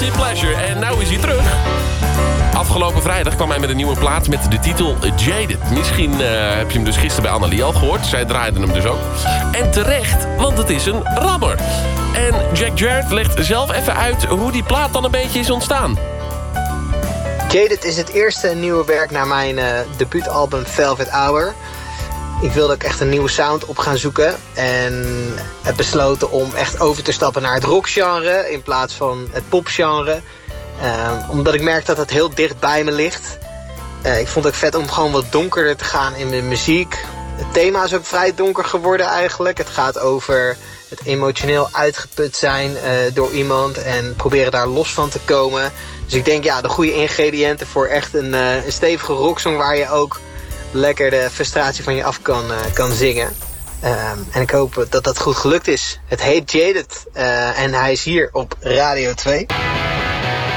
Guilty Pleasure. En nou is hij terug. Afgelopen vrijdag kwam hij met een nieuwe plaat met de titel Jaded. Misschien heb je hem dus gisteren bij Annelie al gehoord. Zij draaide hem dus ook. En terecht, want het is een rammer. En Jack Jarrett legt zelf even uit hoe die plaat dan een beetje is ontstaan. Jaded is het eerste nieuwe werk naar mijn debuutalbum Velvet Hour. Ik wilde ook echt een nieuwe sound op gaan zoeken. En heb besloten om echt over te stappen naar het rockgenre in plaats van het popgenre. Omdat ik merk dat het heel dicht bij me ligt. Ik vond het ook vet om gewoon wat donkerder te gaan in mijn muziek. Het thema is ook vrij donker geworden eigenlijk. Het gaat over het emotioneel uitgeput zijn door iemand en proberen daar los van te komen. Dus ik denk, ja, de goede ingrediënten voor echt een stevige rocksong waar je ook lekker de frustratie van je af kan zingen. En ik hoop dat dat goed gelukt is. Het heet Jaded en hij is hier op Radio 2.